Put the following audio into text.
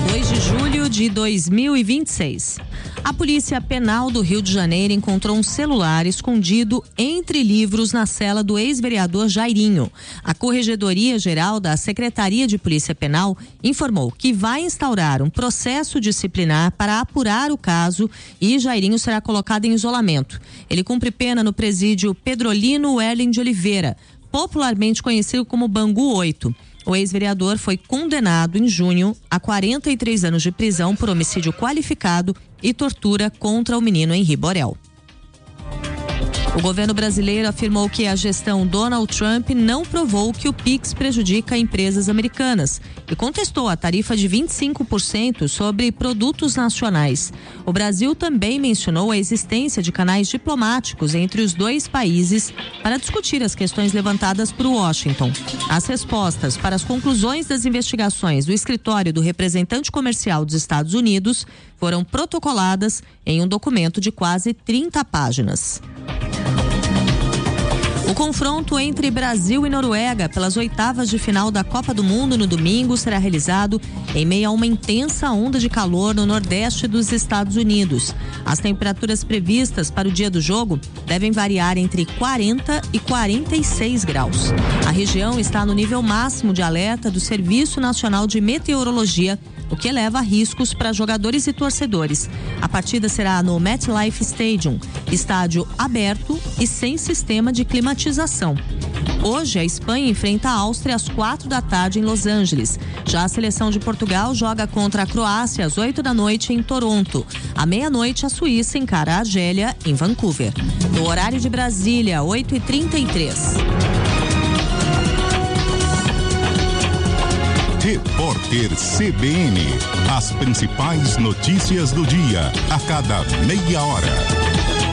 2 de julho de 2026. A Polícia Penal do Rio de Janeiro encontrou um celular escondido entre livros na cela do ex-vereador Jairinho. A Corregedoria Geral da Secretaria de Polícia Penal informou que vai instaurar um processo disciplinar para apurar o caso e Jairinho será colocado em isolamento. Ele cumpre pena no presídio Pedrolino Erling de Oliveira, popularmente conhecido como Bangu 8. O ex-vereador foi condenado em junho a 43 anos de prisão por homicídio qualificado e tortura contra o menino Henri Borel. O governo brasileiro afirmou que a gestão Donald Trump não provou que o Pix prejudica empresas americanas e contestou a tarifa de 25% sobre produtos nacionais. O Brasil também mencionou a existência de canais diplomáticos entre os dois países para discutir as questões levantadas por Washington. As respostas para as conclusões das investigações do escritório do representante comercial dos Estados Unidos foram protocoladas em um documento de quase 30 páginas. O confronto entre Brasil e Noruega pelas oitavas de final da Copa do Mundo no domingo será realizado em meio a uma intensa onda de calor no nordeste dos Estados Unidos. As temperaturas previstas para o dia do jogo devem variar entre 40 e 46 graus. A região está no nível máximo de alerta do Serviço Nacional de Meteorologia, o que eleva riscos para jogadores e torcedores. A partida será no MetLife Stadium, estádio aberto e sem sistema de climatização. Hoje, a Espanha enfrenta a Áustria às 4h em Los Angeles. Já a seleção de Portugal joga contra a Croácia às 20h em Toronto. À meia-noite, a Suíça encara a Argélia em Vancouver. No horário de Brasília, 8h33. Repórter CBN. As principais notícias do dia, a cada meia hora.